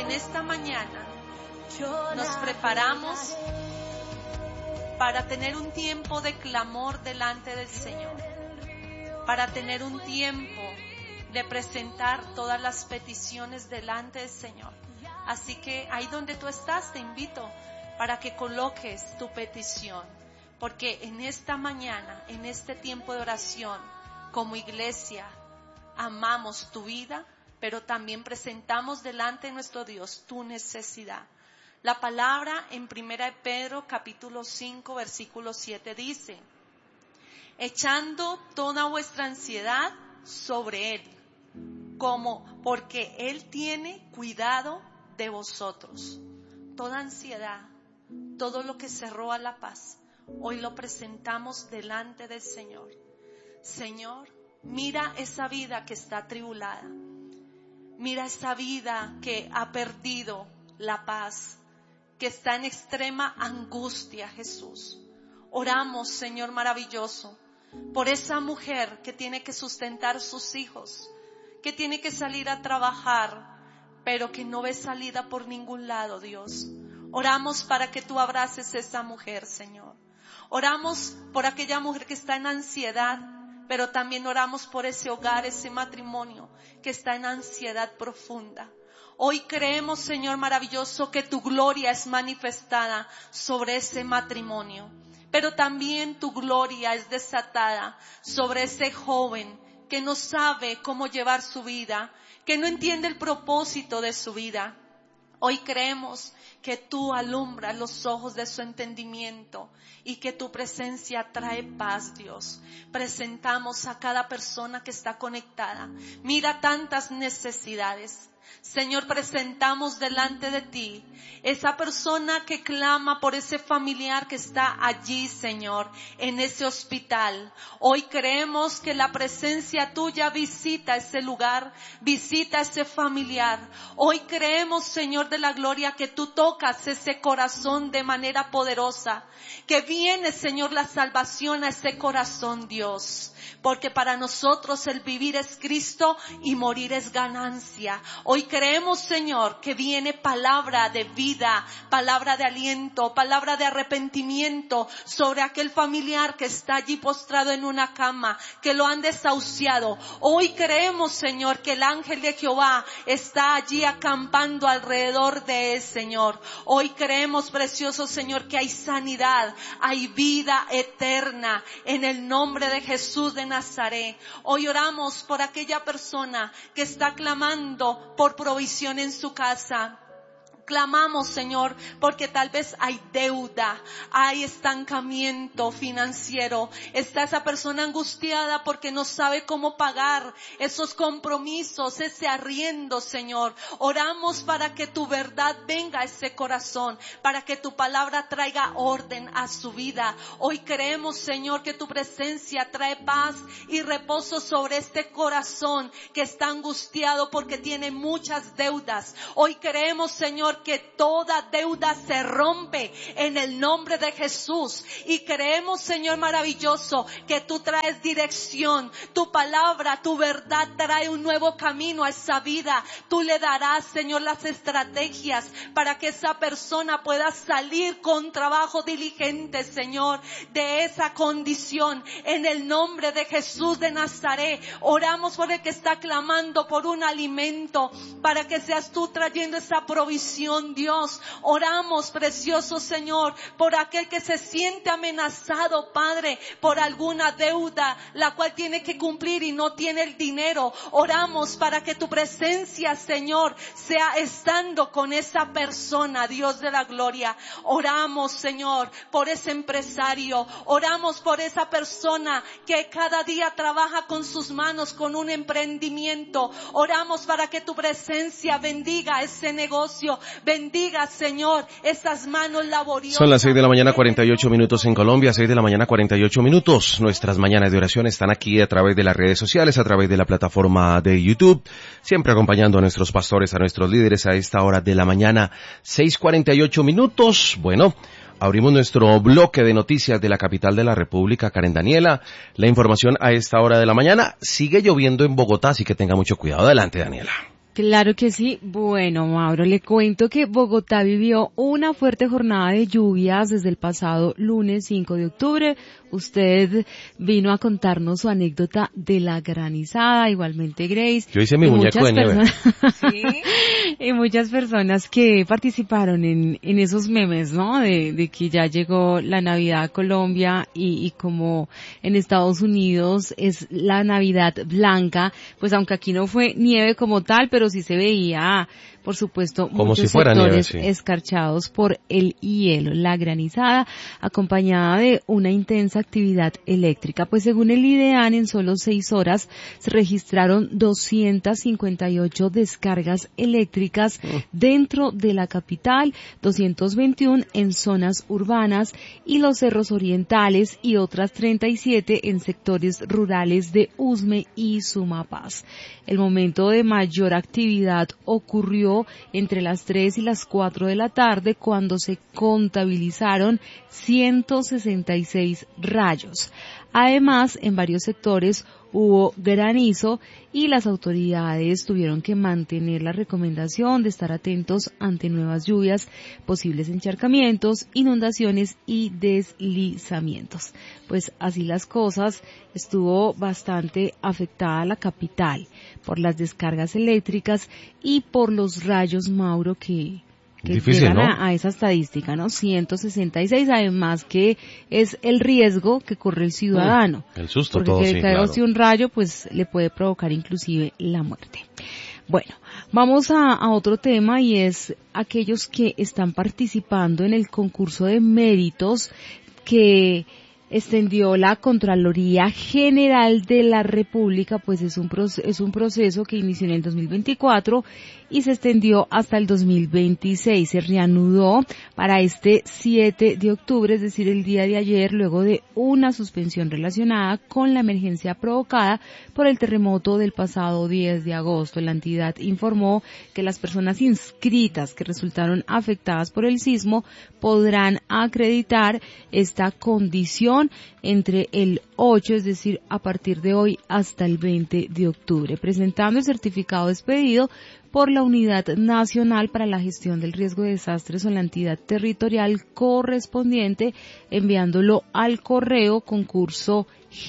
en esta mañana nos preparamos para tener un tiempo de clamor delante del Señor, para tener un tiempo de presentar todas las peticiones delante del Señor. Así que ahí donde tú estás, te invito para que coloques tu petición, porque en esta mañana, en este tiempo de oración, como iglesia, amamos tu vida, pero también presentamos delante de nuestro Dios tu necesidad. La palabra en 1 Pedro capítulo 5 versículo 7 dice: echando toda vuestra ansiedad sobre Él, porque Él tiene cuidado de vosotros. Toda ansiedad, todo lo que se roba la paz, hoy lo presentamos delante del Señor. Señor, mira esa vida que está atribulada. Mira esa vida que ha perdido la paz, que está en extrema angustia, Jesús. Oramos, Señor maravilloso, por esa mujer que tiene que sustentar sus hijos, que tiene que salir a trabajar, pero que no ve salida por ningún lado, Dios. Oramos para que tú abraces a esa mujer, Señor. Oramos por aquella mujer que está en ansiedad, pero también oramos por ese hogar, ese matrimonio que está en ansiedad profunda. Hoy creemos, Señor maravilloso, que tu gloria es manifestada sobre ese matrimonio, pero también tu gloria es desatada sobre ese joven que no sabe cómo llevar su vida, que no entiende el propósito de su vida. Hoy creemos que tú alumbras los ojos de su entendimiento y que tu presencia trae paz, Dios. Presentamos a cada persona que está conectada. Mira tantas necesidades. Señor, presentamos delante de ti esa persona que clama por ese familiar que está allí, Señor, en ese hospital. Hoy creemos que la presencia tuya visita ese lugar, visita ese familiar. Hoy creemos, Señor de la gloria, que tú tocas ese corazón de manera poderosa, que viene, Señor, la salvación a ese corazón, Dios. Porque para nosotros el vivir es Cristo y morir es ganancia. Hoy creemos, Señor, que viene palabra de vida, palabra de aliento, palabra de arrepentimiento sobre aquel familiar que está allí postrado en una cama, que lo han desahuciado. Hoy creemos, Señor, que el ángel de Jehová está allí acampando alrededor de él, Señor. Hoy creemos, precioso Señor, que hay sanidad, hay vida eterna en el nombre de Jesús de Nazaret. Hoy oramos por aquella persona que está clamando por provisión en su casa. Clamamos, Señor, porque tal vez hay deuda, hay estancamiento financiero. Está esa persona angustiada porque no sabe cómo pagar esos compromisos, ese arriendo, Señor. Oramos para que tu verdad venga a ese corazón, para que tu palabra traiga orden a su vida. Hoy creemos, Señor, que tu presencia trae paz y reposo sobre este corazón que está angustiado porque tiene muchas deudas. Hoy creemos, Señor, que toda deuda se rompe en el nombre de Jesús, y creemos, Señor maravilloso, que tú traes dirección, tu palabra, tu verdad trae un nuevo camino a esa vida. Tú le darás, Señor, las estrategias para que esa persona pueda salir con trabajo diligente, Señor, de esa condición. En el nombre de Jesús de Nazaret, oramos por el que está clamando por un alimento, para que seas tú trayendo esa provisión, Dios. Oramos, precioso Señor, por aquel que se siente amenazado, Padre, por alguna deuda, la cual tiene que cumplir y no tiene el dinero. Oramos para que tu presencia, Señor, sea estando con esa persona, Dios de la gloria. Oramos, Señor, por ese empresario. Oramos por esa persona que cada día trabaja con sus manos, con un emprendimiento. Oramos para que tu presencia bendiga ese negocio. Bendiga, Señor, esas manos laboriosas. Son las 6 de la mañana, 48 minutos en Colombia, 6 de la mañana, 48 minutos. Nuestras mañanas de oración están aquí a través de las redes sociales, a través de la plataforma de YouTube, siempre acompañando a nuestros pastores, a nuestros líderes a esta hora de la mañana, 6:48 minutos. Bueno, abrimos nuestro bloque de noticias de la capital de la República, Karen Daniela. La información a esta hora de la mañana. Sigue lloviendo en Bogotá, así que tenga mucho cuidado. Adelante, Daniela. Claro que sí. Bueno, Mauro, le cuento que Bogotá vivió una fuerte jornada de lluvias desde el pasado lunes 5 de octubre. Usted vino a contarnos su anécdota de la granizada, igualmente Grace. Yo hice mi muñeco de nieve. ¿Sí? Y muchas personas que participaron en esos memes, ¿no? De que ya llegó la Navidad a Colombia y como en Estados Unidos es la Navidad blanca, pues aunque aquí no fue nieve como tal, pero sí se veía, por supuesto, como muchos si fuera sectores nieve, sí, escarchados por el hielo, la granizada, acompañada de una intensa actividad eléctrica. Pues según el IDEAN, en solo 6 horas se registraron 258 descargas eléctricas dentro de la capital, 221 en zonas urbanas y los cerros orientales y otras 37 en sectores rurales de Usme y Sumapaz. El momento de mayor actividad ocurrió entre las 3 y las 4 de la tarde, cuando se contabilizaron 166 rayos. Además, en varios sectores hubo granizo y las autoridades tuvieron que mantener la recomendación de estar atentos ante nuevas lluvias, posibles encharcamientos, inundaciones y deslizamientos. Pues así las cosas, estuvo bastante afectada la capital por las descargas eléctricas y por los rayos, Mauro, que difícil, llegan, ¿no?, a esa estadística, ¿no? 166, además que es el riesgo que corre el ciudadano. El susto, porque todo, que sí, le caiga claro. un rayo, pues le puede provocar inclusive la muerte. Bueno, vamos a otro tema, y es aquellos que están participando en el concurso de méritos que extendió la Contraloría General de la República. Pues es un proceso que inició en el 2024 y se extendió hasta el 2026. Se reanudó para este 7 de octubre, es decir, el día de ayer, luego de una suspensión relacionada con la emergencia provocada por el terremoto del pasado 10 de agosto. La entidad informó que las personas inscritas que resultaron afectadas por el sismo podrán acreditar esta condición entre el 8, es decir, a partir de hoy, hasta el 20 de octubre, presentando el certificado expedido por la Unidad Nacional para la Gestión del Riesgo de Desastres o la entidad territorial correspondiente, enviándolo al correo concurso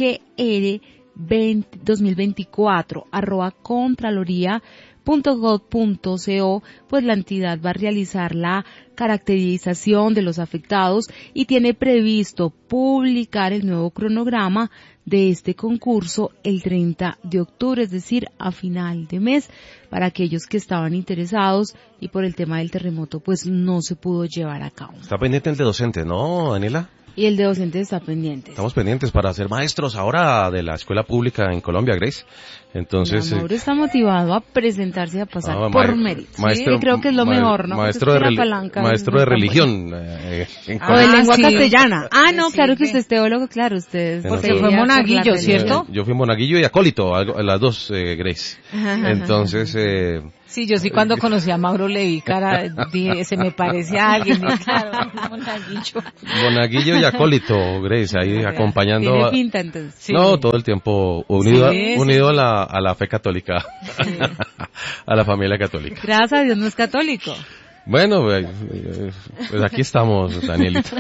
gr2024@contraloría.gov.co. Pues la entidad va a realizar la caracterización de los afectados y tiene previsto publicar el nuevo cronograma de este concurso el 30 de octubre, es decir, a final de mes, para aquellos que estaban interesados y por el tema del terremoto pues no se pudo llevar a cabo. Está pendiente el de docente, ¿no, Daniela? Y el de docentes está pendiente. Estamos pendientes para ser maestros ahora de la escuela pública en Colombia, Grace. Entonces, Mauro está motivado a presentarse y a pasar por méritos. Maestro, sí, creo que es lo mejor, ¿no? Maestro de religión. O de lengua castellana. No, Sí, claro que sí. usted es teólogo, claro, usted. Porque fue monaguillo, ¿cierto? Yo fui monaguillo y acólito, las dos, Grace. Entonces, Sí, yo sí cuando conocí a Mauro le vi cara, dije, se me parece a alguien, y claro, monaguillo. monaguillo y acólito, Grace, ahí acompañando. Tiene pinta, entonces. Sí. No, todo el tiempo unido, Sí, unido sí. a la fe católica, a la familia católica. Gracias a Dios no es católico. Bueno, pues aquí estamos, Danielita.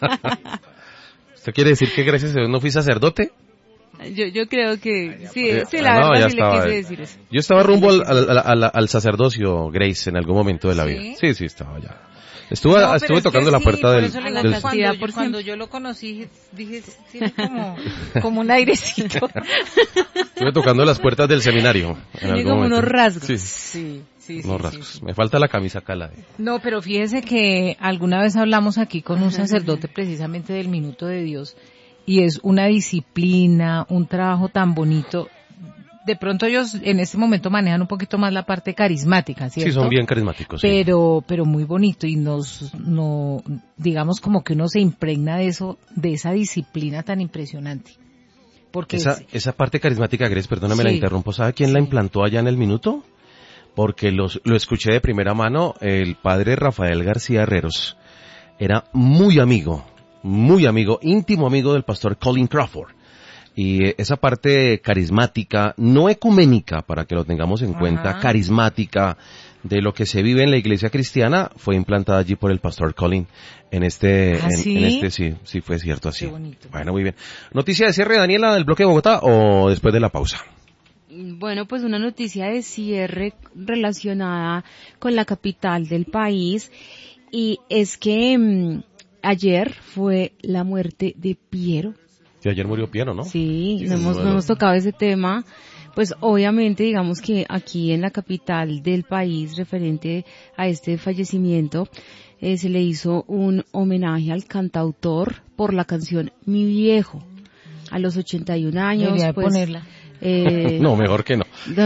¿Usted quiere decir que gracias a Dios no fui sacerdote? Yo creo que sí, No, la verdad ya sí le estaba. quise decir eso. Yo estaba rumbo al sacerdocio, Grace, en algún momento de la ¿Sí? vida. Sí, estaba ya. Estuve No, pero es tocando que la sí, puerta por del... eso le digo, del- castidad por cuando siempre. yo lo conocí, dije, tiene como un airecito. Estuve tocando las puertas del seminario. En Tiene algún como momento. unos rasgos. Sí, Sí, unos rasgos. Me falta la camisa acá, la de... No, pero fíjese que alguna vez hablamos aquí con un sacerdote precisamente del Minuto de Dios, y es una disciplina, un trabajo tan bonito. De pronto ellos en este momento manejan un poquito más la parte carismática, ¿cierto? Sí, son bien carismáticos. Sí. Pero muy bonito, y digamos como que uno se impregna de eso, de esa disciplina tan impresionante. Porque Esa parte carismática, Grace, perdóname, la Sí. interrumpo. ¿Sabe quién la Sí. implantó allá en el Minuto? Porque lo escuché de primera mano, el padre Rafael García Herreros. Era muy amigo, íntimo amigo del pastor Colin Crawford. Y esa parte carismática, no ecuménica, para que lo tengamos en cuenta, carismática de lo que se vive en la iglesia cristiana, fue implantada allí por el pastor Colin. Sí, fue cierto así. Qué bonito. Bueno, muy bien. Noticia de cierre, Daniela, del bloque de Bogotá, o después de la pausa. Bueno, pues una noticia de cierre relacionada con la capital del país, y es que ayer fue la muerte de Piero. Sí, ayer murió Piero, ¿no? Sí, no hemos tocado ese tema. Pues obviamente digamos que aquí en la capital del país, referente a este fallecimiento, se le hizo un homenaje al cantautor por la canción Mi Viejo. A los 81 años, Debería pues... ponerla. No, mejor que no.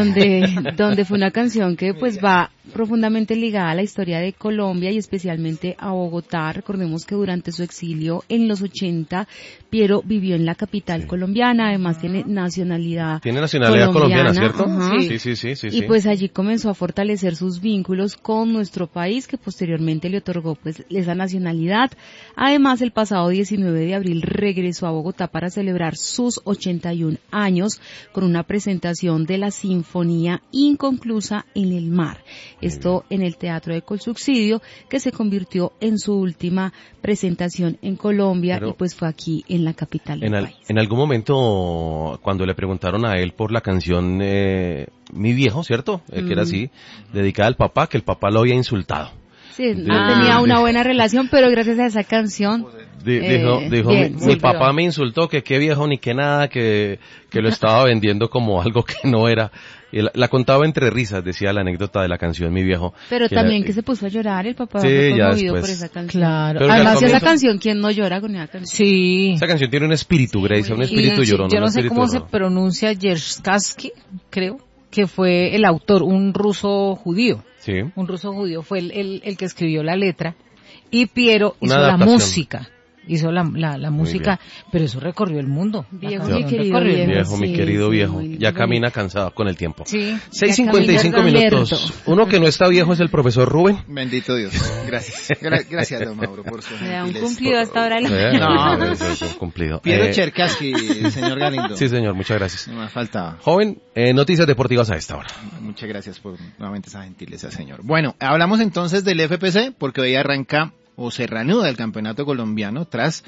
Donde fue una canción que pues va profundamente ligada a la historia de Colombia y especialmente a Bogotá. Recordemos que durante su exilio en los 80, Piero vivió en la capital colombiana, además tiene nacionalidad colombiana, ¿cierto? Ajá. Sí. Y pues allí comenzó a fortalecer sus vínculos con nuestro país, que posteriormente le otorgó pues esa nacionalidad. Además, el pasado 19 de abril regresó a Bogotá para celebrar sus 81 años con una presentación de la Sinfonía Inconclusa en el Mar. Esto en el Teatro de Colsubsidio, que se convirtió en su última presentación en Colombia. Pero, y pues fue aquí en la capital del país. En algún momento, cuando le preguntaron a él por la canción Mi Viejo, ¿cierto? Que era así, dedicada al papá, que el papá lo había insultado. Sí, no tenía una buena relación, pero gracias a esa canción... Dijo, mi papá me insultó, que qué viejo ni qué nada, que lo estaba vendiendo como algo que no era. Y la contaba entre risas, decía la anécdota de la canción Mi Viejo. Pero también que se puso a llorar, el papá sí, fue ya conmovido después. por esa canción. Claro. Pero además esa canción, ¿quién no llora con esa canción? Sí. Esa canción tiene un espíritu, Grace, un espíritu llorón. Yo no sé cómo se pronuncia, Yerskansky, creo, que fue el autor, un ruso judío. Sí. Un ruso judío fue el que escribió la letra, y Piero hizo la música. Hizo la música, pero eso recorrió el mundo. Viejo, mi querido viejo. Ya camina cansado con el tiempo. Sí. 6:55 minutos. Uno que no está viejo es el profesor Rubén. Bendito Dios. Gracias. Gracias, don Mauro, por su Me da un gentileza. cumplido hasta ahora. No, un cumplido. Piero Cherkassky, señor Galindo. Sí, señor, muchas gracias. No me faltaba. Joven, noticias deportivas a esta hora. Muchas gracias por nuevamente esa gentileza, señor. Bueno, hablamos entonces del FPC, porque hoy arranca o se reanuda el campeonato colombiano tras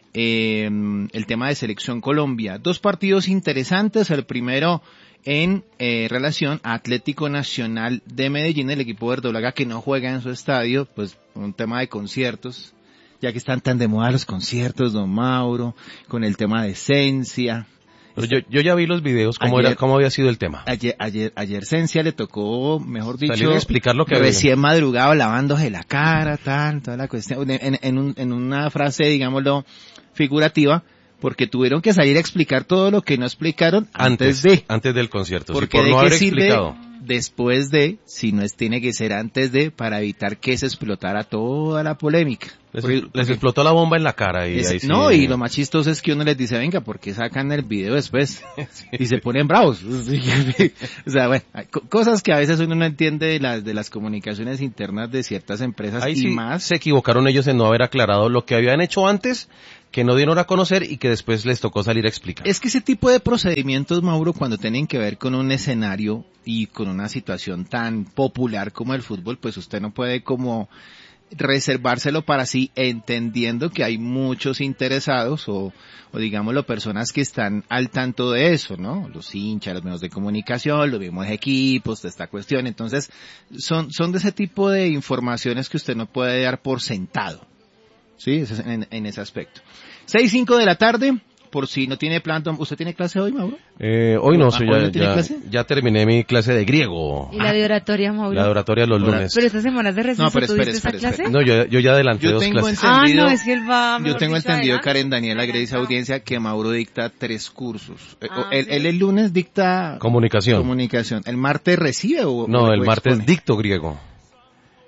el tema de Selección Colombia. Dos partidos interesantes, el primero en relación a Atlético Nacional de Medellín, el equipo verdolaga que no juega en su estadio, pues un tema de conciertos, ya que están tan de moda los conciertos, don Mauro, con el tema de esencia. Pero yo ya vi los videos, cómo había sido el tema. Ayer Cencia le tocó, mejor dicho, explicar lo que recién madrugado lavándose la cara, toda la cuestión, en una frase, digámoslo, figurativa, porque tuvieron que salir a explicar todo lo que no explicaron antes del concierto. Porque por de no qué haber sirve explicado. Después de, si no tiene que ser antes de, para evitar que se explotara toda la polémica. Les explotó la bomba en la cara y ahí sí. No, y lo más chistoso es que uno les dice, venga, ¿por qué sacan el video después? Sí. Y se ponen bravos. O sea, bueno, hay cosas que a veces uno no entiende de las comunicaciones internas de ciertas empresas. Ahí y sí más. Se equivocaron ellos en no haber aclarado lo que habían hecho antes, que no dieron a conocer y que después les tocó salir a explicar. Es que ese tipo de procedimientos, Mauro, cuando tienen que ver con un escenario y con una situación tan popular como el fútbol, pues usted no puede como reservárselo para sí, entendiendo que hay muchos interesados o digámoslo, personas que están al tanto de eso, ¿no? Los hinchas, los medios de comunicación, los mismos equipos, de esta cuestión. Entonces, son de ese tipo de informaciones que usted no puede dar por sentado. Sí, en ese aspecto. 6:05 de la tarde, por si no tiene plan. ¿Usted tiene clase hoy, Mauro? Hoy no, ya terminé mi clase de griego. ¿Y la de oratoria, Mauro? La de oratoria los lunes. Pero estas semanas de receso, no, pero ¿tuviste esa clase? No, yo ya adelanté dos clases. No, es que él va... Yo tengo entendido, Karen Daniela Grace Audiencia, que Mauro dicta 3 cursos. Él el lunes dicta... Comunicación. ¿El martes recibe o...? No, el martes dicto griego.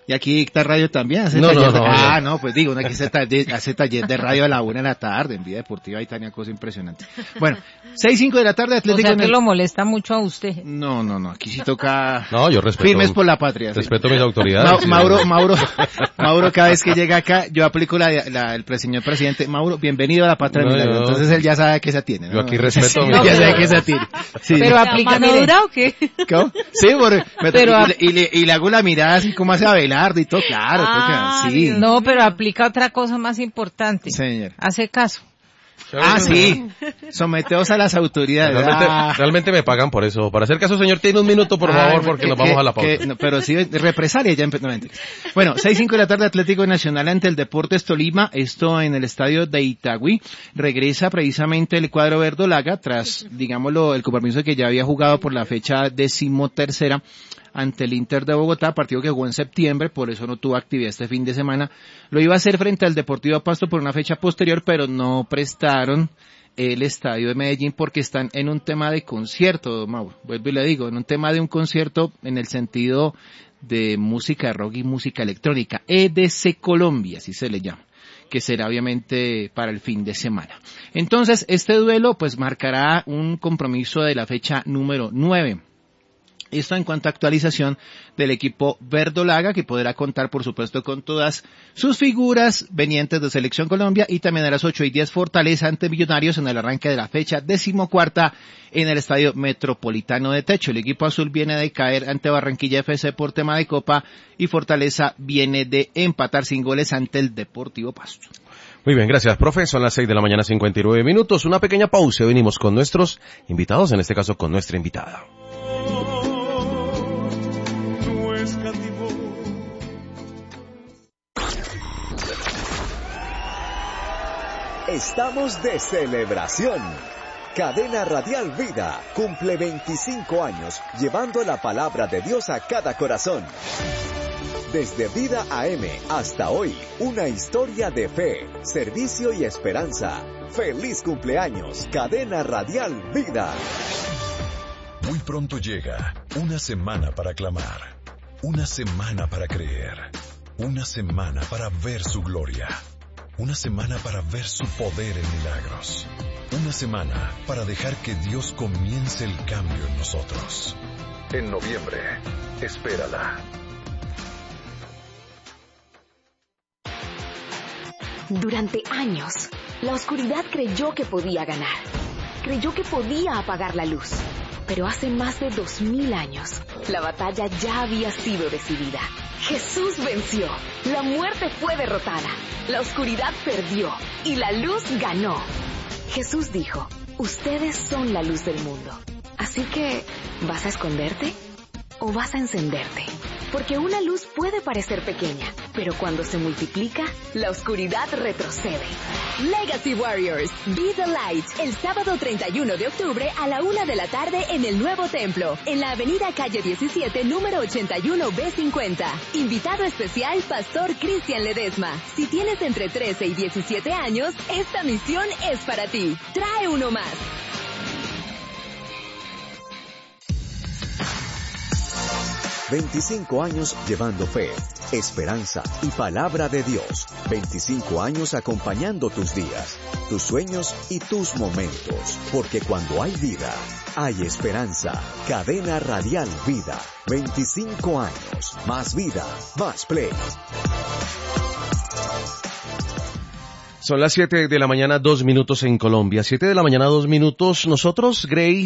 Y aquí dicta radio también, hace No, taller. no, no, Ah, no. no, pues digo, uno aquí hace taller de radio a la 1 de la tarde, en Vida Deportiva, ahí tenía cosa impresionante. Bueno, 6:05 de la tarde, O Atlético. sea que lo molesta mucho a usted. No, aquí sí toca. No, yo respeto. Firmes por la patria. sí. Respeto mis autoridades. Sí. Mauro, cada vez que llega acá, yo aplico el señor presidente. Mauro, bienvenido a la patria No, del milagro. yo- Entonces él ya sabe que se atiene. ¿no? Yo aquí respeto Sí, mis ya sabe autoridades. que se atiene. Sí. Pero aplica, ¿Mano mire, dura o qué? ¿Cómo? Sí, Pero y le hago la mirada así como hace Abelardo y todo, claro, sí. no, pero aplica otra cosa más importante. Señor. Hace caso. Ah, sí. Someteos a las autoridades. Realmente me pagan por eso. Para hacer caso, señor, tiene un minuto, por favor, porque nos vamos a la pausa. No, pero sí, represalia ya. No, mentiras. Bueno, 6:05 de la tarde, Atlético Nacional ante el Deportes Tolima. Esto en el estadio de Itagüí. Regresa precisamente el cuadro verdolaga tras, digámoslo, el compromiso que ya había jugado por la fecha 13ª ante el Inter de Bogotá, partido que jugó en septiembre, por eso no tuvo actividad este fin de semana. Lo iba a hacer frente al Deportivo Pasto por una fecha posterior, pero no prestaron el estadio de Medellín porque están en un tema de concierto, Mauro. Vuelvo y le digo, en un tema de un concierto en el sentido de música rock y música electrónica. EDC Colombia, así se le llama, que será obviamente para el fin de semana. Entonces, este duelo pues marcará un compromiso de la fecha número 9. Esto en cuanto a actualización del equipo verdolaga, que podrá contar, por supuesto, con todas sus figuras venientes de Selección Colombia, y también a las 8:10 Fortaleza ante Millonarios en el arranque de la fecha 14ª en el Estadio Metropolitano de Techo. El equipo azul viene de caer ante Barranquilla FC por tema de Copa, y Fortaleza viene de empatar sin goles ante el Deportivo Pasto. Muy bien, gracias, profe. Son las 6:59 a.m. Una pequeña pausa. Venimos con nuestros invitados, en este caso con nuestra invitada. Estamos de celebración. Cadena Radial Vida cumple 25 años llevando la palabra de Dios a cada corazón. Desde Vida AM hasta hoy, una historia de fe, servicio y esperanza. ¡Feliz cumpleaños, Cadena Radial Vida! Muy pronto llega una semana para clamar, una semana para creer, una semana para ver su gloria, una semana para ver su poder en milagros, una semana para dejar que Dios comience el cambio en nosotros. En noviembre, espérala. Durante años, la oscuridad creyó que podía ganar. Creyó que podía apagar la luz. Pero hace más de 2000 años, la batalla ya había sido decidida. Jesús venció. La muerte fue derrotada. La oscuridad perdió. Y la luz ganó. Jesús dijo, ustedes son la luz del mundo. Así que, ¿vas a esconderte? ¿O vas a encenderte? Porque una luz puede parecer pequeña, pero cuando se multiplica, la oscuridad retrocede. Legacy Warriors, Be the Light, el sábado 31 de octubre a la 1 de la tarde en el Nuevo Templo, en la avenida Calle 17, número 81B50. Invitado especial, Pastor Cristian Ledesma. Si tienes entre 13 y 17 años, esta misión es para ti. Trae uno más. ...25 años llevando fe, esperanza y palabra de Dios. 25 años acompañando tus días, tus sueños y tus momentos. Porque cuando hay vida, hay esperanza. Cadena Radial Vida. 25 años. Más vida, más play. Son las 7 de la mañana, 2 minutos en Colombia. 7 de la mañana, 2 minutos. Nosotros, Grace